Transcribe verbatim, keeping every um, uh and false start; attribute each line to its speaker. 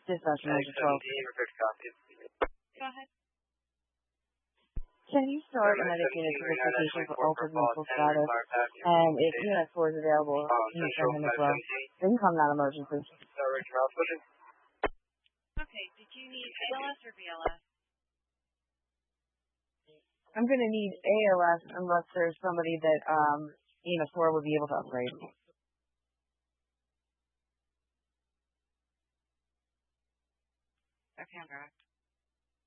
Speaker 1: Dispatch Manager twelve.
Speaker 2: Go ahead.
Speaker 1: Can you start a medicated solicitation for altered mental status? And if U S four is available, can you send him as well? They can come that emergency.
Speaker 2: Okay, did you need A L S or B L S?
Speaker 1: I'm going to need A L S unless there's somebody that um, E M S four would be able to upgrade.
Speaker 2: Okay, I'm correct.